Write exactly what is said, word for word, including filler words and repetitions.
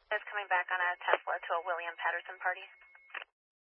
is coming back on a Tesla to a William Patterson party.